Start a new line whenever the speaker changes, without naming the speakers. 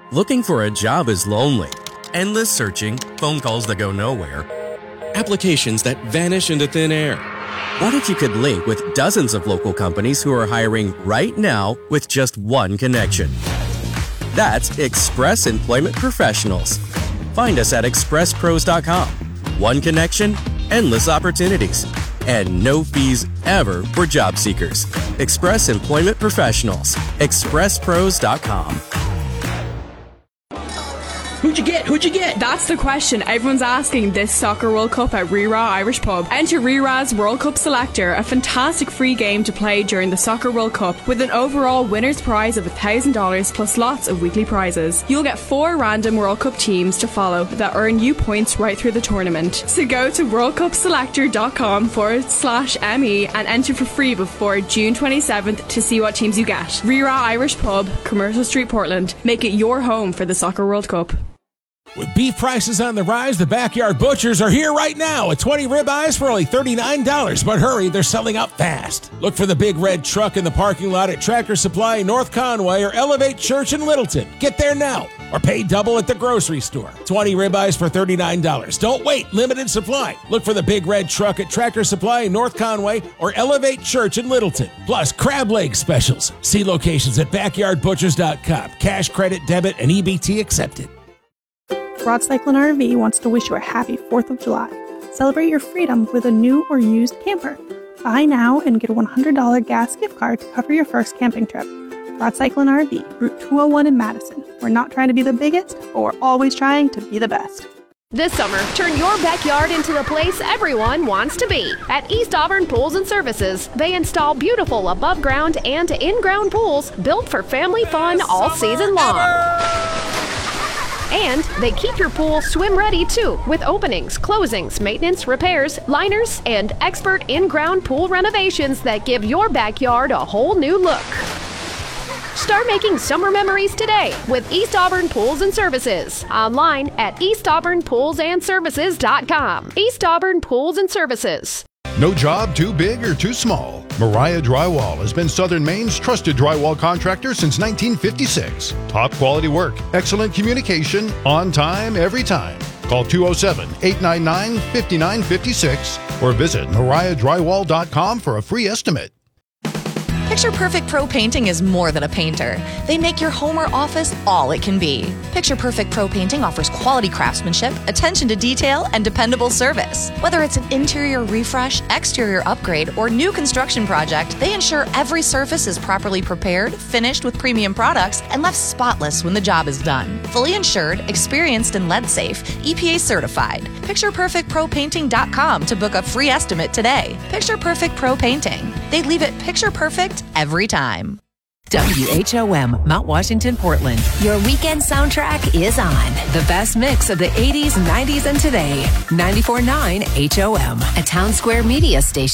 Looking for a job is lonely. Endless searching, phone calls that go nowhere, applications that vanish into thin air. What if you could link with dozens of local companies who are hiring right now with just one connection? That's Express Employment Professionals. Find us at expresspros.com. One connection, endless opportunities, and no fees ever for job seekers. Express Employment Professionals. expresspros.com.
Who'd you get?
That's the question everyone's asking this Soccer World Cup at Rerah Irish Pub. Enter Rerah's World Cup Selector, a fantastic free game to play during the Soccer World Cup with an overall winner's prize of $1,000 plus lots of weekly prizes. You'll get 4 random World Cup teams to follow that earn you points right through the tournament. So go to worldcupselector.com/ME and enter for free before June 27th to see what teams you get. Rerah Irish Pub, Commercial Street, Portland. Make it your home for the Soccer World Cup.
With beef prices on the rise, the Backyard Butchers are here right now at 20 ribeyes for only $39. But hurry, they're selling out fast. Look for the big red truck in the parking lot at Tractor Supply in North Conway or Elevate Church in Littleton. Get there now or pay double at the grocery store. 20 ribeyes for $39. Don't wait, limited supply. Look for the big red truck at Tractor Supply in North Conway or Elevate Church in Littleton. Plus, crab leg specials. See locations at backyardbutchers.com. Cash, credit, debit, and EBT accepted.
Rod Cyclone RV wants to wish you a happy 4th of July. Celebrate your freedom with a new or used camper. Buy now and get a $100 gas gift card to cover your first camping trip. Rod Cyclone RV, Route 201 in Madison. We're not trying to be the biggest, but we're always trying to be the best.
This summer, turn your backyard into the place everyone wants to be. At East Auburn Pools and Services, they install beautiful above-ground and in-ground pools built for family fun all season long. And they keep your pool swim-ready, too, with openings, closings, maintenance, repairs, liners, and expert in-ground pool renovations that give your backyard a whole new look. Start making summer memories today with East Auburn Pools and Services. Online at eastauburnpoolsandservices.com. East Auburn Pools and Services.
No job too big or too small. Mariah Drywall has been Southern Maine's trusted drywall contractor since 1956. Top quality work, excellent communication, on time, every time. Call 207-899-5956 or visit mariahdrywall.com for a free estimate.
Picture Perfect Pro Painting is more than a painter. They make your home or office all it can be. Picture Perfect Pro Painting offers quality craftsmanship, attention to detail, and dependable service. Whether it's an interior refresh, exterior upgrade, or new construction project, they ensure every surface is properly prepared, finished with premium products, and left spotless when the job is done. Fully insured, experienced, and lead safe, EPA certified. PicturePerfectProPainting.com to book a free estimate today. Picture Perfect Pro Painting. They leave it picture perfect every time.
WHOM, Mount Washington, Portland. Your weekend soundtrack is on. The best mix of the 80s, 90s, and today. 94.9 HOM, a Town Square media station.